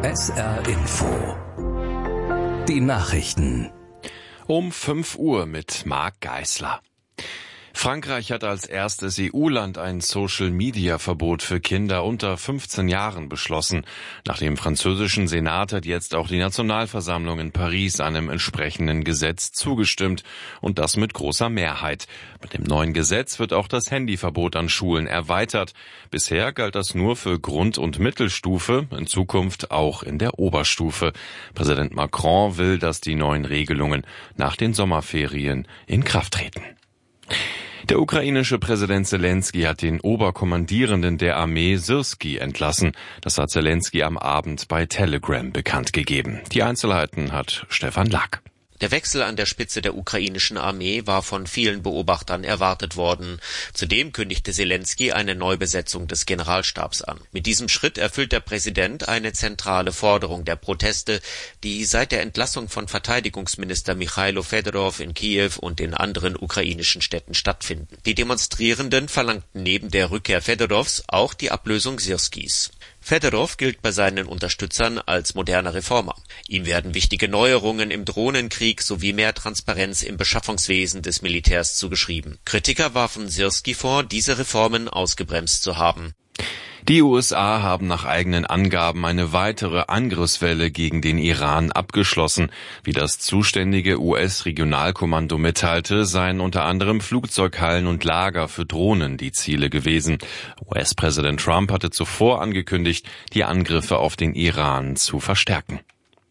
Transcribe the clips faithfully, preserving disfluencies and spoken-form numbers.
S R Info. Die Nachrichten. Um fünf Uhr mit Marc Geisler. Frankreich hat als erstes E U-Land ein Social-Media-Verbot für Kinder unter fünfzehn Jahren beschlossen. Nach dem französischen Senat hat jetzt auch die Nationalversammlung in Paris einem entsprechenden Gesetz zugestimmt, und das mit großer Mehrheit. Mit dem neuen Gesetz wird auch das Handyverbot an Schulen erweitert. Bisher galt das nur für Grund- und Mittelstufe, in Zukunft auch in der Oberstufe. Präsident Macron will, dass die neuen Regelungen nach den Sommerferien in Kraft treten. Der ukrainische Präsident Selenskyj hat den Oberkommandierenden der Armee Syrskij entlassen. Das hat Selenskyj am Abend bei Telegram bekannt gegeben. Die Einzelheiten hat Stefan Lack. Der Wechsel an der Spitze der ukrainischen Armee war von vielen Beobachtern erwartet worden. Zudem kündigte Selenskyj eine Neubesetzung des Generalstabs an. Mit diesem Schritt erfüllt der Präsident eine zentrale Forderung der Proteste, die seit der Entlassung von Verteidigungsminister Michailo Fedorov in Kiew und in anderen ukrainischen Städten stattfinden. Die Demonstrierenden verlangten neben der Rückkehr Fedorovs auch die Ablösung Syrskijs. Fedorov gilt bei seinen Unterstützern als moderner Reformer. Ihm werden wichtige Neuerungen im Drohnenkrieg sowie mehr Transparenz im Beschaffungswesen des Militärs zugeschrieben. Kritiker warfen Syrskij vor, diese Reformen ausgebremst zu haben. Die U S A haben nach eigenen Angaben eine weitere Angriffswelle gegen den Iran abgeschlossen. Wie das zuständige U S-Regionalkommando mitteilte, seien unter anderem Flugzeughallen und Lager für Drohnen die Ziele gewesen. U S-Präsident Trump hatte zuvor angekündigt, die Angriffe auf den Iran zu verstärken.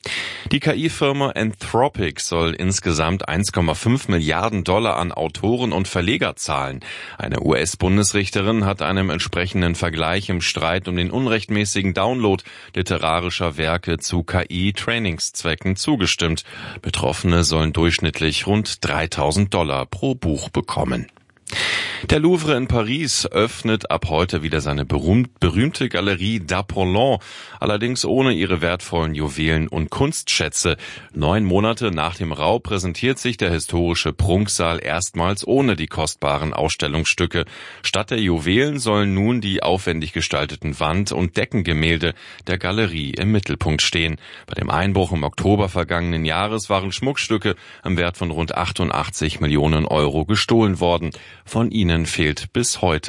Die K I-Firma Anthropic soll insgesamt eins Komma fünf Milliarden Dollar an Autoren und Verleger zahlen. Eine U S-Bundesrichterin hat einem entsprechenden Vergleich im Streit um den unrechtmäßigen Download literarischer Werke zu K I-Trainingszwecken zugestimmt. Betroffene sollen durchschnittlich rund dreitausend Dollar pro Buch bekommen. Der Louvre in Paris öffnet ab heute wieder seine berühmt, berühmte Galerie d'Apollon, allerdings ohne ihre wertvollen Juwelen und Kunstschätze. Neun Monate nach dem Raub präsentiert sich der historische Prunksaal erstmals ohne die kostbaren Ausstellungsstücke. Statt der Juwelen sollen nun die aufwendig gestalteten Wand- und Deckengemälde der Galerie im Mittelpunkt stehen. Bei dem Einbruch im Oktober vergangenen Jahres waren Schmuckstücke im Wert von rund achtundachtzig Millionen Euro gestohlen worden. Von ihnen fehlt bis heute